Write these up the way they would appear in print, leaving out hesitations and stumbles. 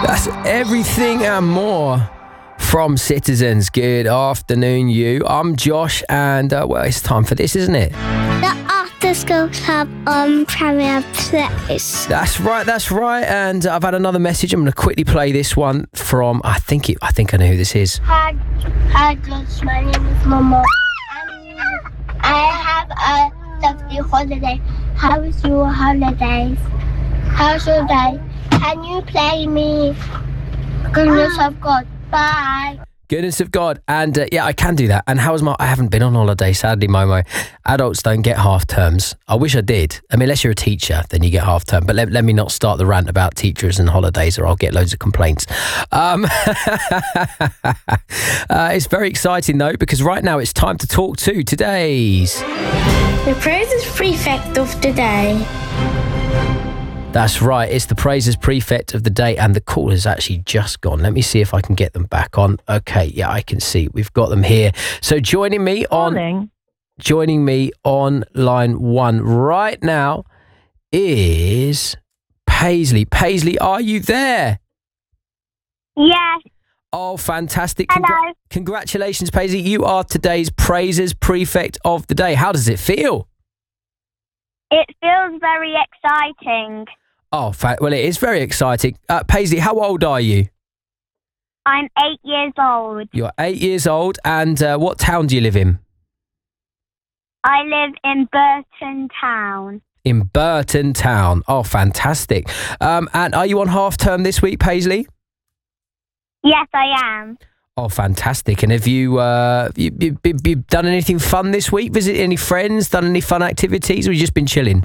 That's Everything and More from Citizens. Good afternoon, you. I'm Josh, and well, it's time for this, isn't it? The After School Club on Premier Place. That's right. And I've had another message. I'm going to quickly play this one from. I think I know who this is. Hi, Josh. My name is Momo. I have a lovely holiday. How is your holidays? How's your day? Can you play me Goodness of God? Bye. Goodness of God. And yeah, I can do that. And how's I haven't been on holiday, sadly, Momo. Adults don't get half terms. I wish I did. I mean, unless you're a teacher, then you get half term. But let me not start the rant about teachers and holidays, or I'll get loads of complaints. It's very exciting, though, because right now it's time to talk to today's... The Praises Prefect of the Day. That's right, it's the Praises Prefect of the Day, and the call has actually just gone. Let me see if I can get them back on. Okay, yeah, I can see. We've got them here. So joining me on line one right now is Paisley. Paisley, are you there? Yes. Oh, fantastic. Hello. Congratulations, Paisley. You are today's Praises Prefect of the Day. How does it feel? It feels very exciting. Oh, well, it is very exciting. Paisley, how old are you? I'm 8 years old. You're 8 years old, and what town do you live in? I live in Burton Town. In Burton Town. Oh, fantastic. And are you on half term this week, Paisley? Yes, I am. Oh, fantastic. And have you done anything fun this week? Visited any friends? Done any fun activities? Or have you just been chilling?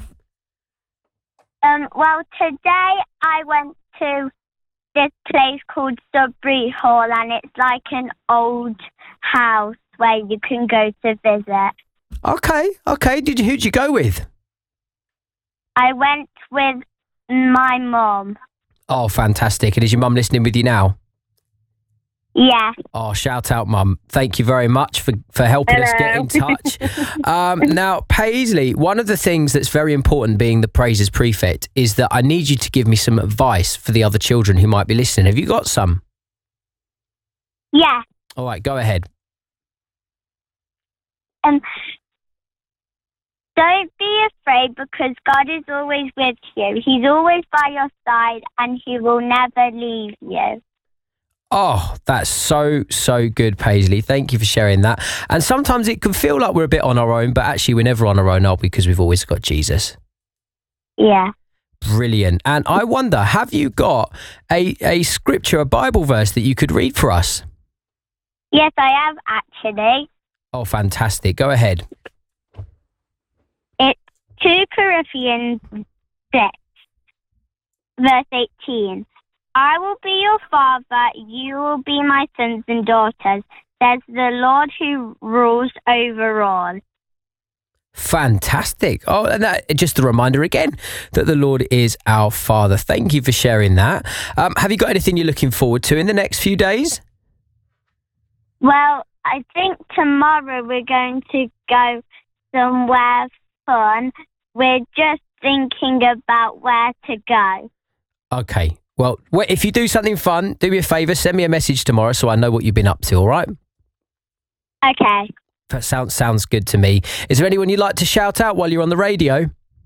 Well, today I went to this place called Sudbury Hall, and it's like an old house where you can go to visit. Okay. Who'd you go with? I went with my mum. Oh, fantastic. And is your mum listening with you now? Yeah. Oh, shout out, Mum. Thank you very much for helping us get in touch. Now, Paisley, one of the things that's very important being the Praises Prefect is that I need you to give me some advice for the other children who might be listening. Have you got some? Yeah. All right, go ahead. Don't be afraid, because God is always with you. He's always by your side, and he will never leave you. Oh, that's so good, Paisley. Thank you for sharing that. And sometimes it can feel like we're a bit on our own, but actually we're never on our own, are we? Because we've always got Jesus. Yeah. Brilliant. And I wonder, have you got a scripture, a Bible verse that you could read for us? Yes, I have, actually. Oh, fantastic. Go ahead. It's 2 Corinthians 6, verse 18. I will be your father, you will be my sons and daughters. There's the Lord who rules over all. Fantastic. Oh, and that, just a reminder again that the Lord is our Father. Thank you for sharing that. Have you got anything you're looking forward to in the next few days? Well, I think tomorrow we're going to go somewhere fun. We're just thinking about where to go. Okay. Well, if you do something fun, do me a favour, send me a message tomorrow so I know what you've been up to, all right? Okay. That sounds good to me. Is there anyone you'd like to shout out while you're on the radio?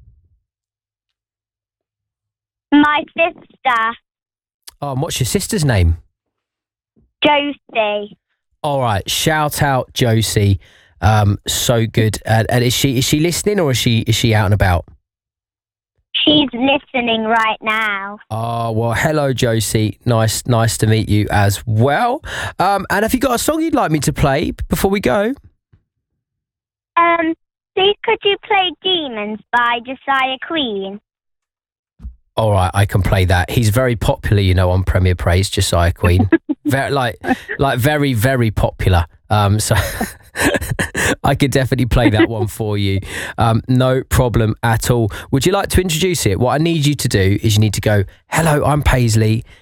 My sister. Oh, and what's your sister's name? Josie. All right, shout out Josie. So good. And is she listening, or is she out and about? She's listening right now. Oh, well, hello, Josie. Nice to meet you as well. And have you got a song you'd like me to play before we go? Please could you play Demons by Josiah Queen? All right, I can play that. He's very popular, on Premier Praise, Josiah Queen. very, very, very popular. So I could definitely play that one for you. No problem at all. Would you like to introduce it? What I need you to do is you need to go, hello, I'm Paisley.